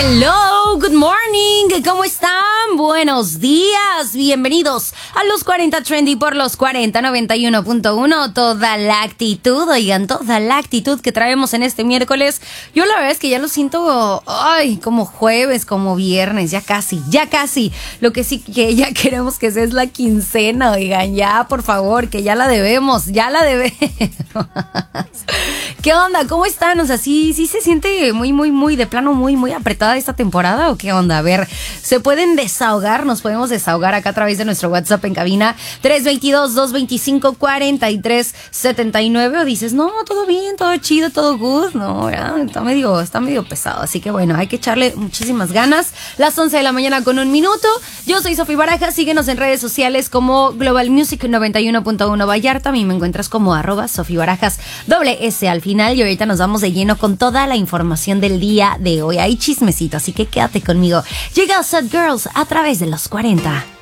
Hello, good morning, ¿cómo están? Buenos días, bienvenidos a los 40 Trendy por los 4091.1. Toda la actitud, oigan, toda la actitud que traemos en este miércoles. Yo la verdad es que ya lo siento, como jueves, como viernes, ya casi. Lo que sí que ya queremos que sea es la quincena, oigan, ya, por favor, que ya la debemos. ¿Qué onda? ¿Cómo están? O sea, sí se siente muy de plano, muy apretada esta temporada, ¿o qué onda? A ver, ¿se pueden desahogar? Nos podemos desahogar acá a través de nuestro WhatsApp en cabina 322-225-4379, o dices, no, todo bien, todo chido, todo good. No, ya, está medio pesado, así que bueno, hay que echarle muchísimas ganas. Las 11 de la mañana con 1 minuto. Yo soy Sofi Barajas, síguenos en redes sociales como Global Music 91.1 Vallarta. A mí me encuentras como @Sofi Barajas, ¡S! Al final, y ahorita nos vamos de lleno con toda la información del día de hoy. Hay chismecito, así que quédate conmigo. Llega Sad Girls a través de los 40.